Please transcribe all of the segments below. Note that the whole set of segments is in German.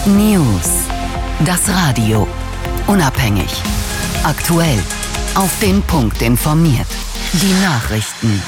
News. Das Radio. Unabhängig. Aktuell. Auf den Punkt informiert. Die Nachrichten.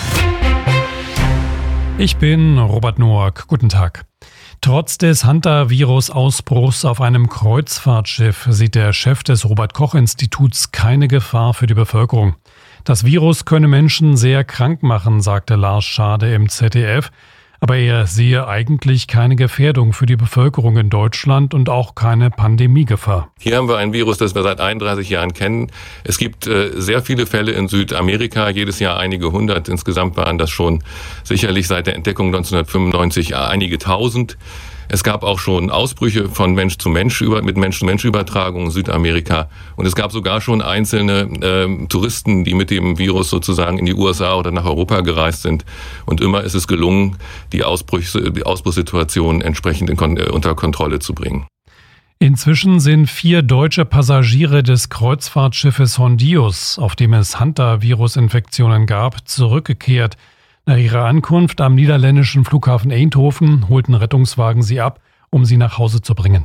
Ich bin Robert Noack. Guten Tag. Trotz des Hantavirus-Ausbruchs auf einem Kreuzfahrtschiff sieht der Chef des Robert-Koch-Instituts keine Gefahr für die Bevölkerung. Das Virus könne Menschen sehr krank machen, sagte Lars Schade im ZDF. Aber er sehe eigentlich keine Gefährdung für die Bevölkerung in Deutschland und auch keine Pandemiegefahr. Hier haben wir ein Virus, das wir seit 31 Jahren kennen. Es gibt sehr viele Fälle in Südamerika, jedes Jahr einige hundert. Insgesamt waren das schon sicherlich seit der Entdeckung 1995 einige tausend. Es gab auch schon Ausbrüche von Mensch zu Mensch mit Mensch-zu-Mensch-Übertragung in Südamerika. Und es gab sogar schon einzelne Touristen, die mit dem Virus sozusagen in die USA oder nach Europa gereist sind. Und immer ist es gelungen, die Ausbruchssituation entsprechend unter Kontrolle zu bringen. Inzwischen sind 4 deutsche Passagiere des Kreuzfahrtschiffes Hondius, auf dem es Hantavirus-Infektionen gab, zurückgekehrt. Nach ihrer Ankunft am niederländischen Flughafen Eindhoven holten Rettungswagen sie ab, um sie nach Hause zu bringen.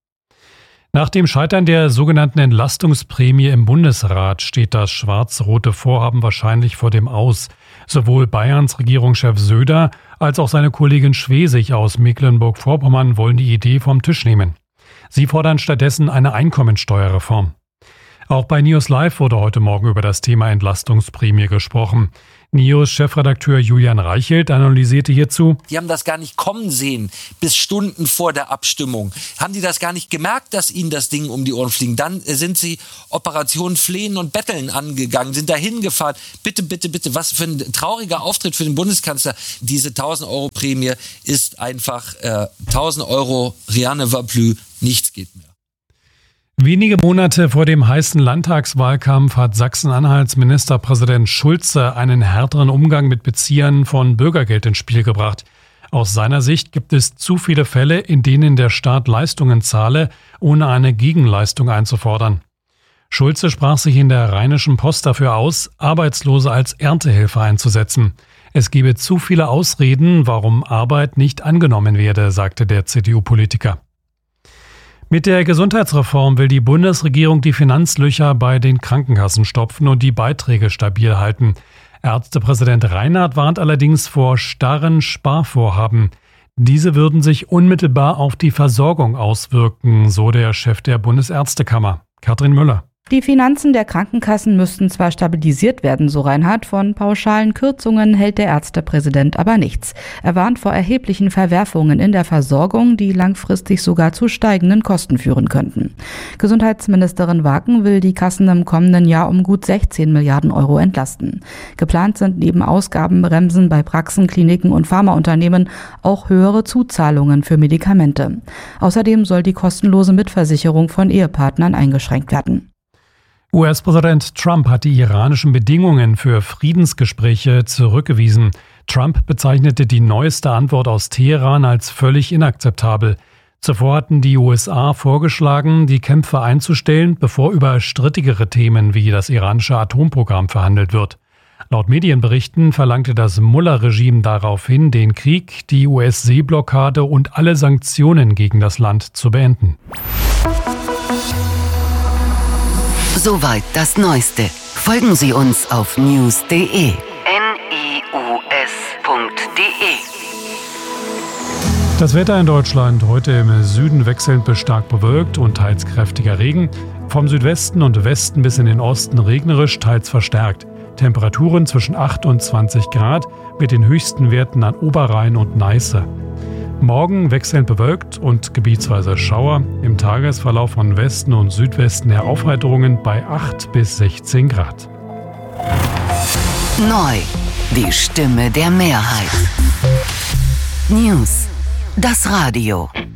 Nach dem Scheitern der sogenannten Entlastungsprämie im Bundesrat steht das schwarz-rote Vorhaben wahrscheinlich vor dem Aus. Sowohl Bayerns Regierungschef Söder als auch seine Kollegin Schwesig aus Mecklenburg-Vorpommern wollen die Idee vom Tisch nehmen. Sie fordern stattdessen eine Einkommensteuerreform. Auch bei News Live wurde heute Morgen über das Thema Entlastungsprämie gesprochen. News-Chefredakteur Julian Reichelt analysierte hierzu: Die haben das gar nicht kommen sehen, bis Stunden vor der Abstimmung. Haben die das gar nicht gemerkt, dass ihnen das Ding um die Ohren fliegen? Dann sind sie Operation Flehen und Betteln angegangen, sind dahin gefahren. Bitte, bitte, bitte, was für ein trauriger Auftritt für den Bundeskanzler. Diese 1.000-Euro-Prämie ist einfach 1.000 Euro, rien ne va plus, nichts geht mehr. Wenige Monate vor dem heißen Landtagswahlkampf hat Sachsen-Anhalts Ministerpräsident Schulze einen härteren Umgang mit Beziehern von Bürgergeld ins Spiel gebracht. Aus seiner Sicht gibt es zu viele Fälle, in denen der Staat Leistungen zahle, ohne eine Gegenleistung einzufordern. Schulze sprach sich in der Rheinischen Post dafür aus, Arbeitslose als Erntehelfer einzusetzen. Es gebe zu viele Ausreden, warum Arbeit nicht angenommen werde, sagte der CDU-Politiker. Mit der Gesundheitsreform will die Bundesregierung die Finanzlöcher bei den Krankenkassen stopfen und die Beiträge stabil halten. Ärztepräsident Reinhardt warnt allerdings vor starren Sparvorhaben. Diese würden sich unmittelbar auf die Versorgung auswirken, so der Chef der Bundesärztekammer, Katrin Müller. Die Finanzen der Krankenkassen müssten zwar stabilisiert werden, so Reinhardt, von pauschalen Kürzungen hält der Ärztepräsident aber nichts. Er warnt vor erheblichen Verwerfungen in der Versorgung, die langfristig sogar zu steigenden Kosten führen könnten. Gesundheitsministerin Waken will die Kassen im kommenden Jahr um gut 16 Milliarden Euro entlasten. Geplant sind neben Ausgabenbremsen bei Praxen, Kliniken und Pharmaunternehmen auch höhere Zuzahlungen für Medikamente. Außerdem soll die kostenlose Mitversicherung von Ehepartnern eingeschränkt werden. US-Präsident Trump hat die iranischen Bedingungen für Friedensgespräche zurückgewiesen. Trump bezeichnete die neueste Antwort aus Teheran als völlig inakzeptabel. Zuvor hatten die USA vorgeschlagen, die Kämpfe einzustellen, bevor über strittigere Themen wie das iranische Atomprogramm verhandelt wird. Laut Medienberichten verlangte das Mullah-Regime daraufhin, den Krieg, die US-Seeblockade und alle Sanktionen gegen das Land zu beenden. Soweit das Neueste. Folgen Sie uns auf news.de. news.de. Das Wetter in Deutschland heute im Süden wechselnd bis stark bewölkt und teils kräftiger Regen. Vom Südwesten und Westen bis in den Osten regnerisch, teils verstärkt. Temperaturen zwischen 8 und 20 Grad mit den höchsten Werten an Oberrhein und Neiße. Morgen wechselnd bewölkt und gebietsweise Schauer. Im Tagesverlauf von Westen und Südwesten her Aufheiterungen bei 8 bis 16 Grad. Neu. Die Stimme der Mehrheit. News. Das Radio.